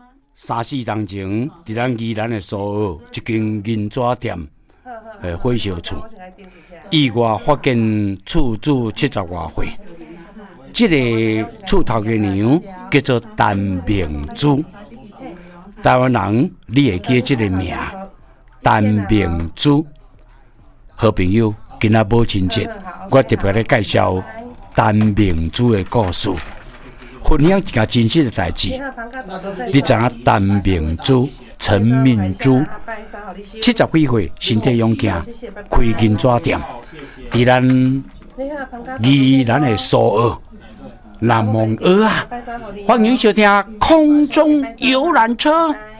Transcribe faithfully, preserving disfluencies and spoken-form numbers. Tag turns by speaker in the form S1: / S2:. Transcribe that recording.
S1: 三四年前，伫咱宜兰的苏澳一间银纸店，诶，火烧厝，意外发现厝主七十外岁。这个厝头嘅娘叫做陈明珠，台湾人你会记这个名？陈明珠，好朋友，今仔母亲节，我特别来介绍陈明珠的故事。分享一件真实的代志，你知影陈明珠、陈明珠七十几岁，身体勇健，开银纸店，伫咱宜兰的苏澳、南蒙澳啊，欢迎收听空中游览车。